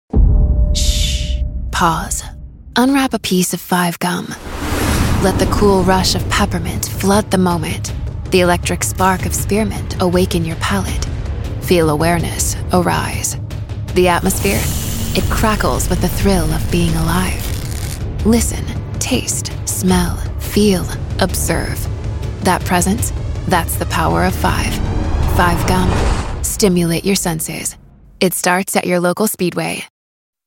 Shh. Pause. Unwrap a piece of 5 gum. Let the cool rush of peppermint flood the moment. The electric spark of spearmint awaken your palate. Feel awareness arise. The atmosphere, it crackles with the thrill of being alive. Listen, taste, smell, feel, observe. That presence, that's the power of 5. 5 gum. Stimulate your senses. It starts at your local Speedway.